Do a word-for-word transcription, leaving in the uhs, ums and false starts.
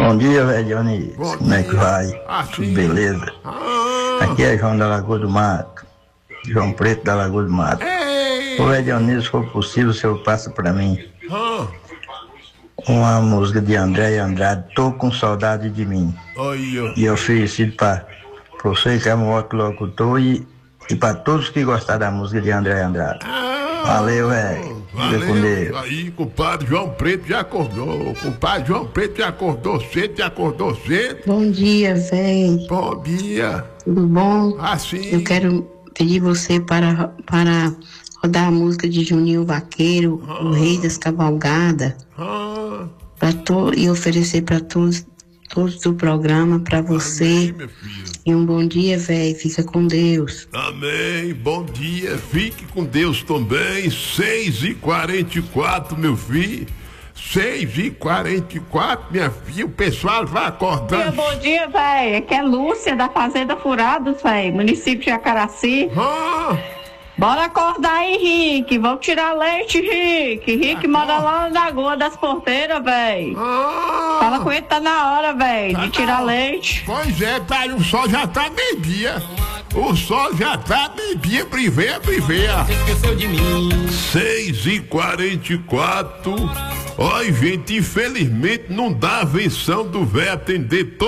Bom dia, velho Dionísio. Bom Como é que dia. vai? Ah, Tudo sim. beleza? Ah, Aqui é João da Lagoa do Mato. João Preto da Lagoa do Mato. ei. Ô, velho Dionísio, se for possível, o senhor passa pra mim Ah, uma música de André e Andrade, Tô com Saudade de Mim. aí, ó. E oferecido pra, pra você que é um ótimo locutor e, e pra todos que gostaram da música de André e Andrade. Ah, Valeu, velho. Fica com valeu. Deus. Aí, compadre João Preto já acordou. Compadre João Preto já acordou cedo, já acordou cedo. Bom dia, véi. Bom dia. Tudo bom? Assim. Eu quero pedir você para, para rodar a música de Juninho Vaqueiro, Ah. o Rei das Cavalgadas, Ah, pra to, e oferecer para todos, todos do programa, para você. amém, meu filho. E um bom dia, véi. Fica com Deus. Amém, bom dia, fique com Deus também, seis e quarenta e quatro, meu filho, seis e quarenta e quatro, minha filha, o pessoal vai acordando. Bom dia, velho. Aqui é Lúcia, da Fazenda Furados, velho, município de Jacaraci. Ah, Bora acordar aí, Rick. Vamos tirar leite, Rick. Rick mora lá na Lagoa das Porteiras, velho. ah, Fala com ele, tá na hora, velho, Tá de tirar na- leite. Pois é, tá aí, o sol já tá meio-dia, o sol já tá meio-dia, priveia, priveia. Esqueceu de mim. seis e quarenta e quatro, ó, gente, infelizmente não dá a venção do velho atender todo